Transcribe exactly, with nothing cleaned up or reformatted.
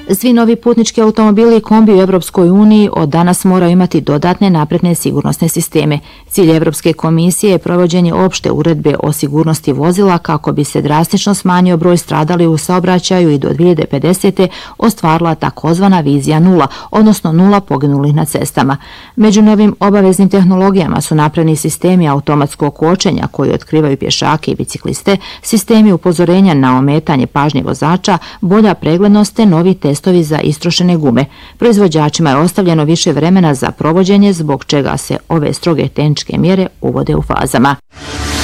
Svi novi putnički automobili i kombi u Evropskoj uniji od danas moraju imati dodatne napredne sigurnosne sisteme. Cilj Evropske komisije je provođenje opšte uredbe o sigurnosti vozila kako bi se drastično smanjio broj stradalih u saobraćaju i do dvije hiljade pedesete. ostvarila takozvana vizija nula, odnosno nula poginulih na cestama. Među novim obaveznim tehnologijama su napredni sistemi automatskog kočenja koji otkrivaju pješake i bicikliste, sistemi upozorenja na ometanje pažnje vozača, bolja preglednost te novi testovi za istrošene gume. Proizvođačima je ostavljeno više vremena za provođenje, zbog čega se ove stroge tehničke mjere uvode u fazama.